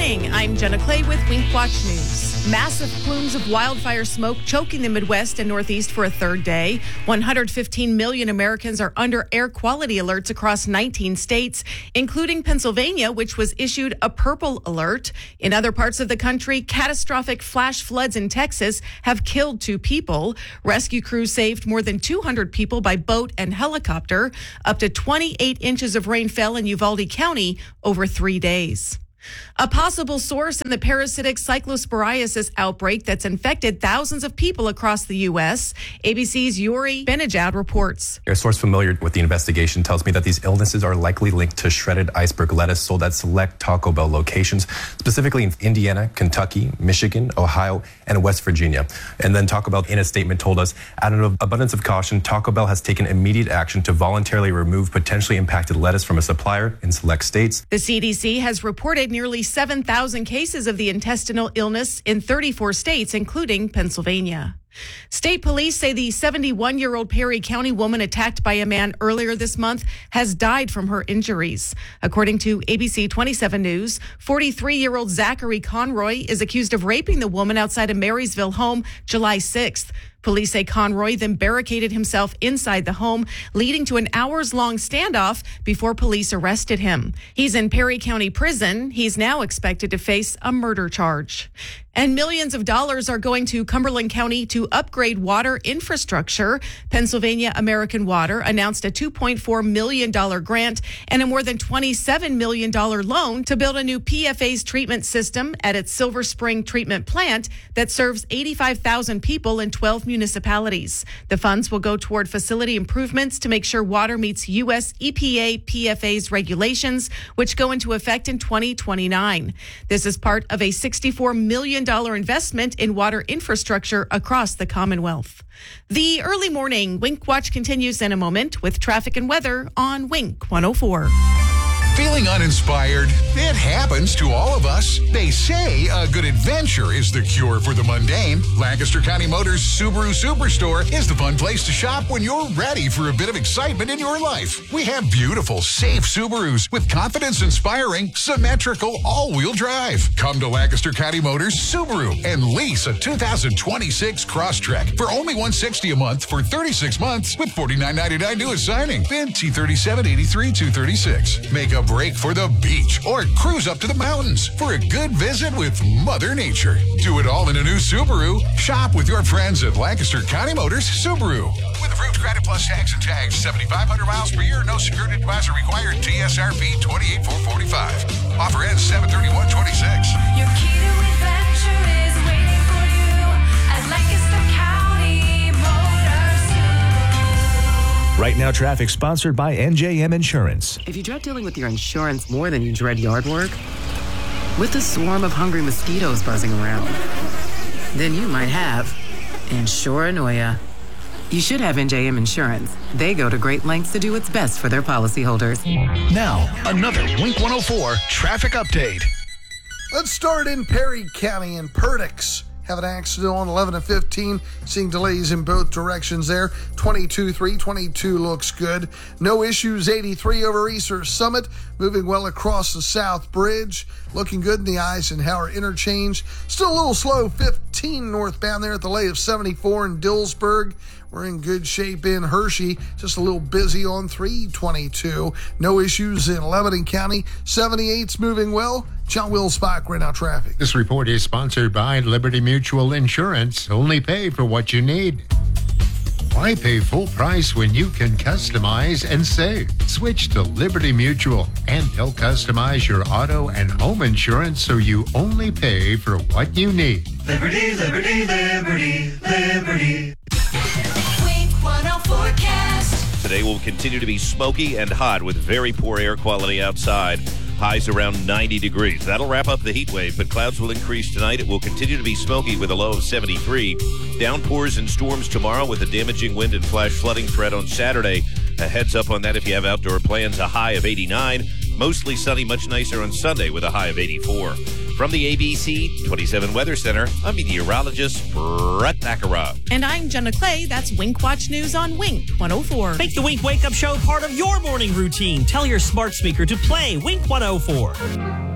morning. I'm Jenna Clay with Wink Watch News. Massive plumes of wildfire smoke choking the Midwest and Northeast for a third day. 115 million Americans are under air quality alerts across 19 states, including Pennsylvania, which was issued a purple alert. In other parts of the country, catastrophic flash floods in Texas have killed 2 people. Rescue crews saved more than 200 people by boat and helicopter. Up to 28 inches of rain fell in Uvalde County over 3 days. A possible source in the parasitic cyclosporiasis outbreak that's infected thousands of people across the U.S. ABC's Yuri Benajad reports. A source familiar with the investigation tells me that these illnesses are likely linked to shredded iceberg lettuce sold at select Taco Bell locations, specifically in Indiana, Kentucky, Michigan, Ohio, and West Virginia. And then Taco Bell, in a statement, told us, out of abundance of caution, Taco Bell has taken immediate action to voluntarily remove potentially impacted lettuce from a supplier in select states. The CDC has reported nearly 7,000 cases of the intestinal illness in 34 states, including Pennsylvania. State police say the 71-year-old Perry County woman attacked by a man earlier this month has died from her injuries. According to ABC 27 News, 43-year-old Zachary Conroy is accused of raping the woman outside a Marysville home July 6th. Police say Conroy then barricaded himself inside the home, leading to an hours-long standoff before police arrested him. He's in Perry County Prison. He's now expected to face a murder charge. And millions of dollars are going to Cumberland County to upgrade water infrastructure. Pennsylvania American Water announced a $2.4 million grant and a more than $27 million loan to build a new PFAS treatment system at its Silver Spring treatment plant that serves 85,000 people in 12 municipalities. The funds will go toward facility improvements to make sure water meets U.S. EPA PFAS regulations, which go into effect in 2029. This is part of a $64 million investment in water infrastructure across the Commonwealth. The early morning Wink Watch continues in a moment with traffic and weather on Wink 104. Feeling uninspired? It happens to all of us. They say a good adventure is the cure for the mundane. Lancaster County Motors Subaru Superstore is the fun place to shop when you're ready for a bit of excitement in your life. We have beautiful, safe Subarus with confidence-inspiring, symmetrical, all-wheel drive. Come to Lancaster County Motors Subaru and lease a 2026 Crosstrek for only $160 a month for 36 months with $49.99 due at signing. VIN T3783-236. Make a break for the beach or cruise up to the mountains for a good visit with Mother Nature. Do it all in a new Subaru. Shop with your friends at Lancaster County Motors Subaru. With approved credit plus tax and tags, 7,500 miles per year, no security deposit required, TSRP 28445. Offer ends 7/31/26. Your key to adventure is waiting for you at Lancaster County Motors. Right Now Traffic, sponsored by NJM Insurance. If you dread dealing with your insurance more than you dread yard work, with a swarm of hungry mosquitoes buzzing around, then you might have Insuranoia. You should have NJM Insurance. They go to great lengths to do what's best for their policyholders. Now, another Wink 104 traffic update. Let's start in Perry County in Perdix. Have an accident on 11 and 15, seeing delays in both directions there. 22-3, 22 looks good. No issues, 83 over Easter Summit, moving well across the South Bridge. Looking good in the Eisenhower interchange. Still a little slow, 15 northbound there at the lay of 74 in Dillsburg. We're in good shape in Hershey, just a little busy on 322. No issues in Lebanon County. 78's moving well. John Wilspach, Right Now Traffic. This report is sponsored by Liberty Mutual Insurance. Only pay for what you need. Why pay full price when you can customize and save? Switch to Liberty Mutual, and they'll customize your auto and home insurance so you only pay for what you need. Liberty, liberty, liberty, liberty. Wink 104 forecast. Today will continue to be smoky and hot with very poor air quality outside. Highs around 90 degrees. That'll wrap up the heat wave, but clouds will increase tonight. It will continue to be smoky with a low of 73. Downpours and storms tomorrow with a damaging wind and flash flooding threat on Saturday. A heads up on that if you have outdoor plans. A high of 89. Mostly sunny, much nicer on Sunday with a high of 84. From the ABC 27 Weather Center, I'm meteorologist Brett Baccarat. And I'm Jenna Clay. That's Wink Watch News on Wink 104. Make the Wink Wake Up Show part of your morning routine. Tell your smart speaker to play Wink 104.